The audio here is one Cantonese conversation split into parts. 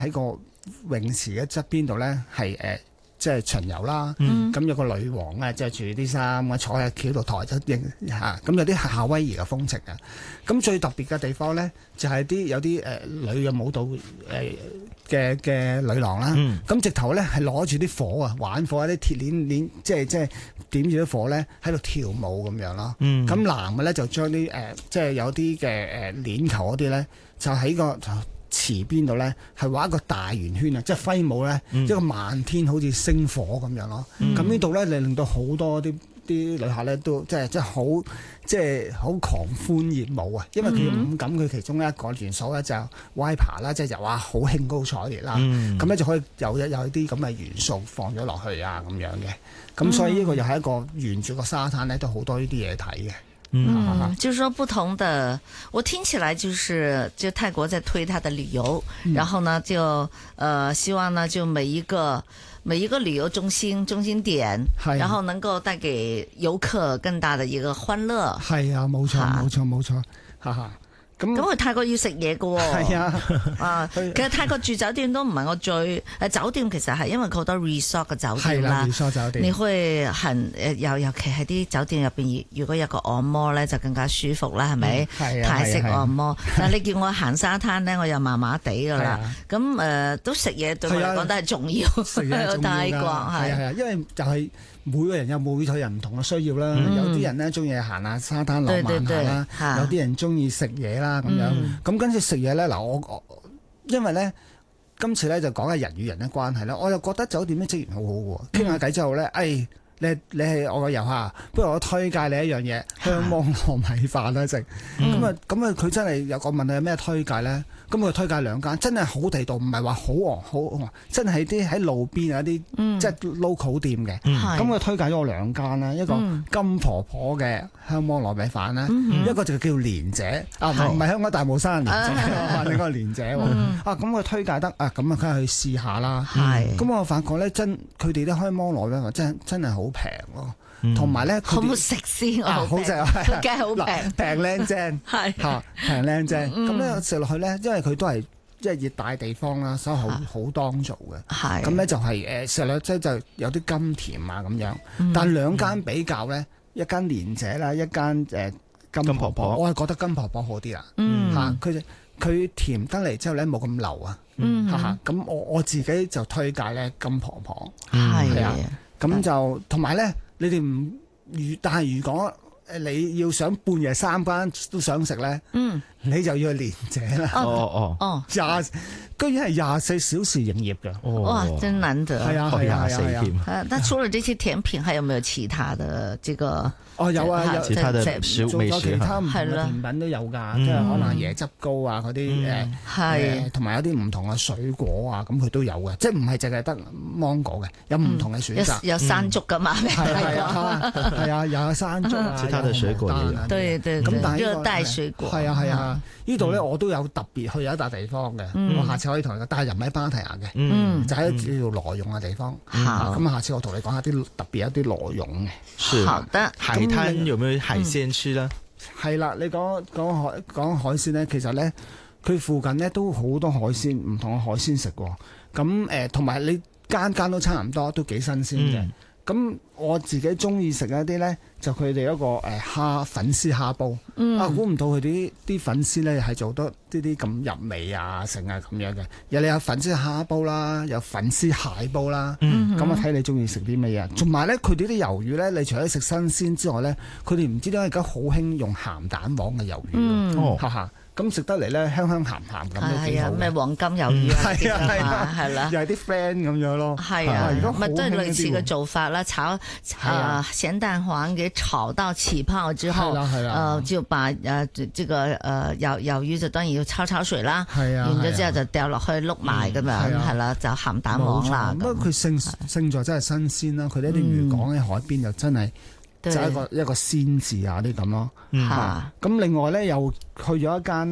喺個泳池嘅側邊度咧係即係巡遊啦，咁有個女王啊，着住啲衫啊，坐喺橋度抬咗影嚇，咁有啲夏威夷嘅風情啊。咁最特別嘅地方咧，就係有啲女嘅舞蹈嘅女郎啦。咁直頭咧係攞住啲火啊，玩火啲鐵鏈，即係點住啲火咧喺度跳舞咁樣咯。咁男嘅咧就將啲即係有啲嘅鏈球嗰啲咧，就喺個池邊度咧係畫一個大圓圈啊，即係揮舞咧一個漫天好似星火咁樣咯。咁呢度咧令到好多啲旅客咧都即係好狂歡熱舞啊！因為佢五感佢其中一個元素咧就 Wiper 啦，即係話好興高采烈啦。咁咧就可以有啲咁嘅元素放咗落去啊咁樣嘅。咁所以呢個又係一個沿住個沙灘咧都好多呢啲嘢睇嘅。 就是說不同的，我聽起來就泰國在推它的旅遊，然後呢就希望呢就每一個旅遊中心點，然後能夠帶給遊客更大的一個歡樂。 係啊，冇錯，哈哈。 咁去泰國要食嘢㗎喎， 係啊， 其實泰國住酒店都唔係我最酒店，其實係因為佢好多 resort 嘅酒店啦 ，resort 酒店， 你會尤其係啲酒店入邊，如果有個按摩咧就更加舒服啦，係咪？泰式按摩，但係你叫我行沙灘咧，我又麻麻地㗎啦。咁都食嘢對我嚟講都係重要， 食嘢重要㗎。 泰國係， 因為就係每個人有每個人唔同嘅需要啦。有啲人咧中意行下沙灘浪漫下啦，有啲人中意食嘢啦。咁樣，咁跟住食嘢咧，嗱我因為咧今次咧就講下人與人嘅關係啦，我又覺得酒店啲職員好好嘅，傾下偈之後咧，你係我嘅遊客，不如我推介你一樣嘢，香芒糯米飯啦食。咁啊佢真係有個問你有咩推介咧？咁佢推介兩間，真係好地道，唔係話好真係啲喺路邊有啲即係 local 店嘅。咁佢推介咗我兩間啦，一個金婆婆嘅香芒糯米飯啦，一個就叫蓮姐唔係香港大帽山蓮姐，另一個蓮姐喎。咁佢推介得咁啊，梗係去試下啦。咁我發覺咧，佢哋啲香芒糯米飯真係好平咯。同埋咧， 好唔好食先？ 好食啊， 梗係好平， 平靚正，平靚正。咁咧食落去咧，因為佢都係即係熱帶地方啦，所以好當造嘅。咁咧就係食落即係就有啲甘甜啊咁樣。但兩間比較咧，一間蓮姐啦，一間金婆婆，我係覺得金婆婆好啲啦。佢甜得嚟之後咧冇咁流啊。咁我自己就推介咧金婆婆。係啊，咁就同埋咧。你哋但係如果你要想半夜三更都想食咧，你就要去蓮姐啦。居然係24小時營業嘅。 哇，真難得。 係啊。 但除了這些甜品，還有沒有其他的這個？ 有啊，有其他的小美食， 其他唔同嘅甜品都有㗎，即係可能椰汁糕啊嗰啲同埋有啲唔同嘅水果啊，咁佢都有嘅，即係唔係淨係得芒果嘅，有唔同嘅選擇。 有山竹㗎嘛？ 係啊，有山竹啊， 其他嘅水果也有。 對，咁但係熱帶水果。係啊，呢度咧我都有特別去有一笪地方嘅，我下次可以同你講，但係又唔喺芭提雅嘅，就喺叫做羅勇嘅地方。咁下次我同你講下啲特別一啲羅勇嘅。 好的。 海灘有冇海鮮吃咧？ 係啦，你講海鮮咧，其實咧佢附近咧都好多海鮮，唔同嘅海鮮食喎。咁同埋你間都差唔多，都幾新鮮嘅。咁我自己中意食一啲咧，就佢哋一個粉絲蝦煲。估唔到佢哋啲粉絲咧係做得啲咁入味啊，成啊咁樣嘅。有粉絲蝦煲啦，有粉絲蟹煲啦。咁我睇你中意食啲乜嘢。同埋咧，佢哋啲魷魚咧，你除咗食新鮮之外咧，佢哋唔知點解而家好興用鹹蛋黃嘅魷魚。咁食得嚟咧，香鹹鹹咁都幾好。 咩黃金魷魚啊？係啦， 又係啲 friend 咁樣咯。係啊，咪都係類似嘅做法啦。炒鹹蛋黃給炒到起泡之後，就把這個魷魚就當然要焯水啦。係啊，然之後就掉落去碌埋咁樣，係啦，就鹹蛋黃啦。 不過佢勝在真係新鮮啦。佢哋啲漁港喺海邊又真係。就一個鮮字啊啲咁咯。咁另外咧又去咗一間咧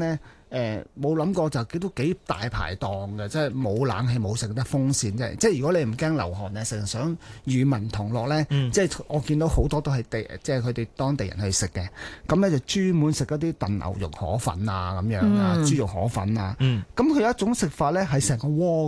冇諗過就都幾大排檔嘅，即係冇冷氣冇食得風扇，即係如果你唔驚流汗咧，成日想與民同樂咧，即係我見到好多都係即係佢哋當地人去食嘅，咁咧就專門食嗰啲燉牛肉河粉啊咁樣啊，豬肉河粉啊，咁佢有一種食法咧係成個鍋。